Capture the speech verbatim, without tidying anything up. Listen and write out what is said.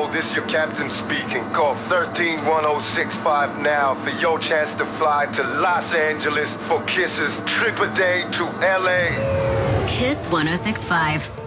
this your captain speaking. Call thirteen one oh six five now for your chance to fly to Los Angeles for Kiss's trip a day to L A. Kiss one oh six point five.